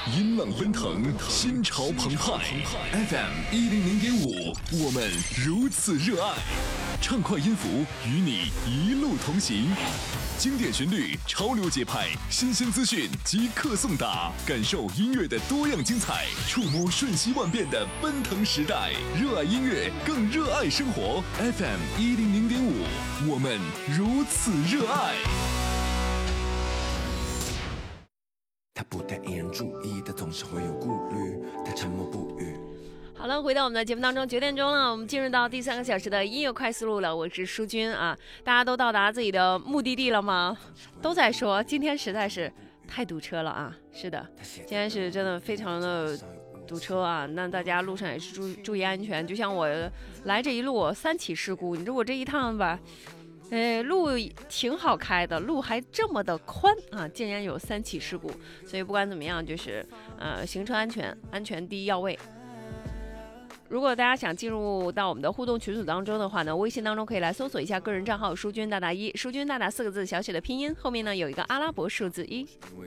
音浪奔腾，心潮澎湃。FM100.5，我们如此热爱。畅快音符与你一路同行，经典旋律，潮流节拍，新鲜资讯即刻送达，感受音乐的多样精彩，触摸瞬息万变的奔腾时代。热爱音乐，更热爱生活。FM100.5，我们如此热爱。 他不太引人注意，他总是会有顾虑，他沉默不语。 好了，回到我们的节目当中，9点钟了，我们进入到第3个小时的音乐快速路了。我是淑君啊，大家都到达自己的目的地了吗？都在说今天实在是太堵车了啊！是的，今天是真的非常的堵车啊，那大家路上也是注意安全。就像我来这一路3起事故，你说我这一趟吧，路挺好开的，路还这么的宽啊，竟然有3起事故。所以不管怎么样，就是行车安全第一要位。如果大家想进入到我们的互动群组当中的话呢，微信当中可以来搜索一下个人账号淑君大大1，淑君大大4个字小写的拼音，后面呢有一个阿拉伯数字1。